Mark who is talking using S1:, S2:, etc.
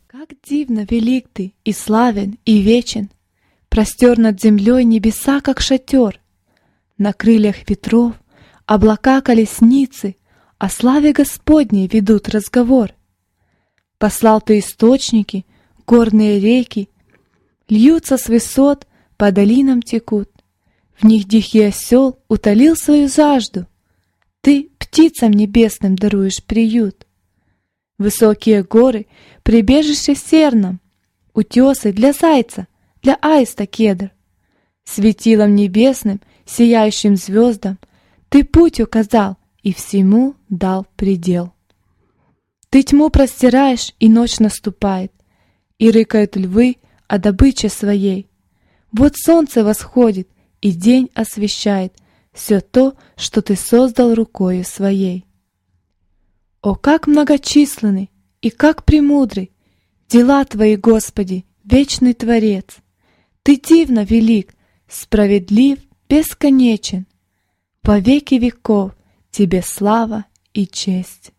S1: Как дивно велик ты, и славен, и вечен! Простер над землей небеса, как шатер. На крыльях ветров облака колесницы о славе Господней ведут разговор. Послал ты источники, горные реки, льются с высот, по долинам текут. В них дикий осел утолил свою жажду. Ты птицам небесным даруешь приют. Высокие горы — прибежище серном, утесы для зайца, для аиста кедр. Светилом небесным, сияющим звездам ты путь указал и всему дал предел. Ты тьму простираешь, и ночь наступает, и рыкают львы о добыче своей. Вот солнце восходит, и день освещает все то, что ты создал рукою своей. О, как многочисленны и как премудры дела твои, Господи, вечный Творец! Ты дивно велик, справедлив, бесконечен. Во веки веков тебе слава и честь.